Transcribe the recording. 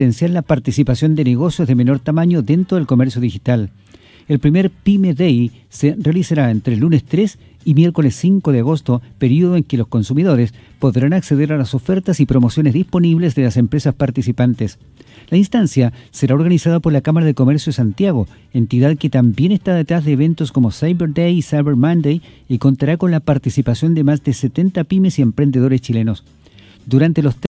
potenciar la participación de negocios de menor tamaño dentro del comercio digital. El primer Pyme Day se realizará entre el lunes 3 y miércoles 5 de agosto, periodo en que los consumidores podrán acceder a las ofertas y promociones disponibles de las empresas participantes. La instancia será organizada por la Cámara de Comercio de Santiago, entidad que también está detrás de eventos como Cyber Day y Cyber Monday y contará con la participación de más de 70 pymes y emprendedores chilenos. Durante los